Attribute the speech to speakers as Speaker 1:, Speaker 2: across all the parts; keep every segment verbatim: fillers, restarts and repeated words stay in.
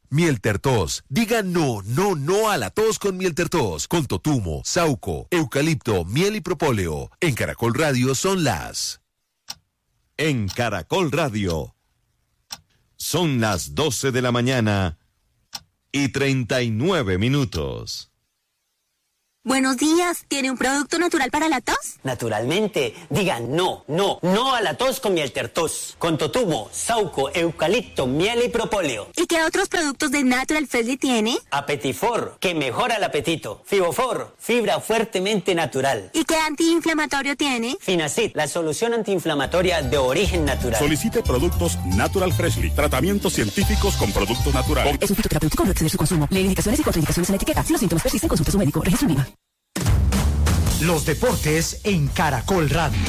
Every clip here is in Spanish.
Speaker 1: Miel Tertos. Diga no, no, no a la tos con Miel Tertos. Con totumo, sauco, eucalipto, miel y propóleo. En Caracol Radio son las...
Speaker 2: En Caracol Radio son las doce de la mañana y treinta y nueve minutos.
Speaker 3: Buenos días, ¿tiene un producto natural para la tos?
Speaker 4: Naturalmente, diga no, no, no a la tos con Miel Tertos. Con totumo, sauco, eucalipto, miel y propóleo.
Speaker 3: ¿Y qué otros productos de Natural Freshly tiene?
Speaker 4: Apetifor, que mejora el apetito. Fibofor, fibra fuertemente natural.
Speaker 3: ¿Y qué antiinflamatorio tiene?
Speaker 4: Finacid, la solución antiinflamatoria de origen natural.
Speaker 5: Solicite productos Natural Freshly. Tratamientos científicos con productos naturales.
Speaker 6: Es un fitoterapéutico, no exceder su consumo. Lee indicaciones y contraindicaciones en la etiqueta. Si los síntomas persisten, consulte a su médico. Registro IVA.
Speaker 7: Los deportes en Caracol Radio.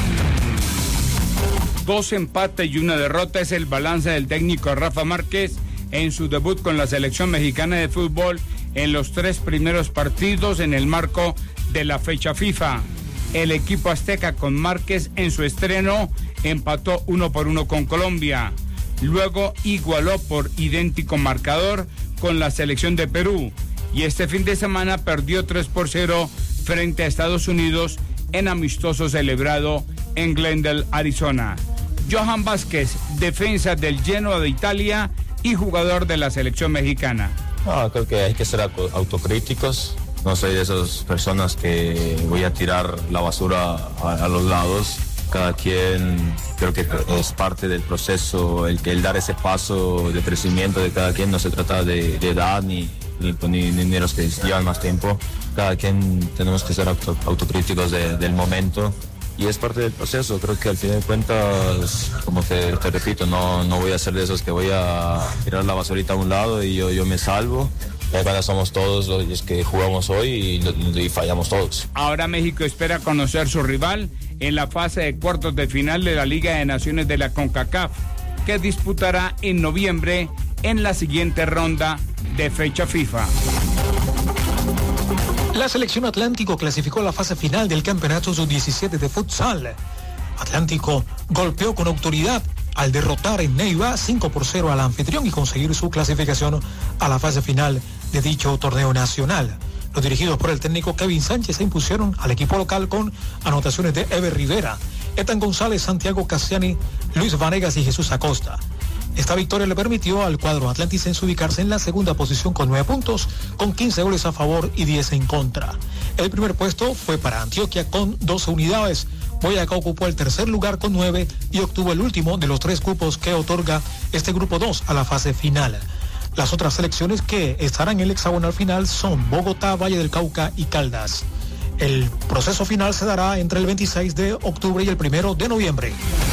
Speaker 8: Dos empates y una derrota es el balance del técnico Rafa Márquez en su debut con la selección mexicana de fútbol en los tres primeros partidos en el marco de la fecha FIFA. El equipo azteca con Márquez en su estreno empató uno por uno con Colombia. Luego igualó por idéntico marcador con la selección de Perú. Y este fin de semana perdió tres por cero frente a Estados Unidos en amistoso celebrado en Glendale, Arizona. Johan Vázquez, defensa del Genoa de Italia y jugador de la selección mexicana.
Speaker 9: No, creo que hay que ser autocríticos. No soy de esas personas que voy a tirar la basura a, a los lados. Cada quien creo que es parte del proceso, el que el dar ese paso de crecimiento de cada quien. No se trata de, de edad ni, ni, ni, ni los que llevan más tiempo. Cada quien tenemos que ser auto, autocríticos de, del momento y es parte del proceso. Creo que al fin de cuentas, como que te repito, no, no voy a ser de esos que voy a tirar la basurita a un lado y yo, yo me salvo. Cuando somos todos los que jugamos hoy y, y fallamos todos.
Speaker 8: Ahora México espera conocer su rival en la fase de cuartos de final de la Liga de Naciones de la CONCACAF, que disputará en noviembre en la siguiente ronda de fecha FIFA.
Speaker 10: La selección Atlántico clasificó a la fase final del campeonato sub diecisiete de futsal. Atlántico golpeó con autoridad al derrotar en Neiva cinco por cero al anfitrión y conseguir su clasificación a la fase final de dicho torneo nacional. Los dirigidos por el técnico Kevin Sánchez se impusieron al equipo local con anotaciones de Ever Rivera, Etan González, Santiago Cassiani, Luis Vanegas y Jesús Acosta. Esta victoria le permitió al cuadro atlanticense ubicarse en la segunda posición con nueve puntos, con quince goles a favor y diez en contra. El primer puesto fue para Antioquia con doce unidades. Boyacá ocupó el tercer lugar con nueve y obtuvo el último de los tres cupos que otorga este grupo dos a la fase final. Las otras selecciones que estarán en el hexagonal final son Bogotá, Valle del Cauca y Caldas. El proceso final se dará entre el veintiséis de octubre y el primero de noviembre.